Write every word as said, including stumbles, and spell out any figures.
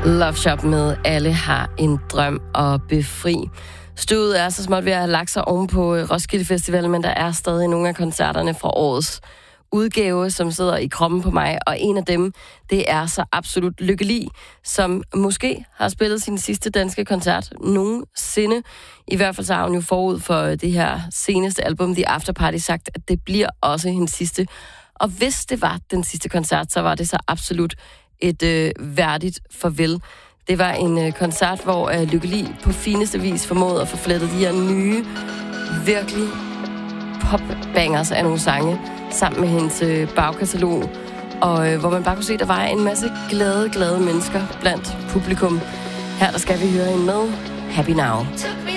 Love Shop med Alle har en drøm at befri. Studiet er så småt ved at have lagt sig oven på Roskilde Festival, men der er stadig nogle af koncerterne fra årets udgave, som sidder i kroppen på mig, og en af dem, det er så absolut Lykke Li, som måske har spillet sin sidste danske koncert nogensinde. I hvert fald så har hun jo forud for det her seneste album, The After Party, sagt, at det bliver også hendes sidste. Og hvis det var den sidste koncert, så var det så absolut et øh, værdigt farvel. Det var en øh, koncert, hvor øh, Lykke Li på fineste vis formåede at få flettet de her nye, virkelig popbangers af nogle sange sammen med hendes øh, bagkatalog, og øh, hvor man bare kunne se, at der var en masse glade, glade mennesker blandt publikum. Her der skal vi høre en med Happy Now.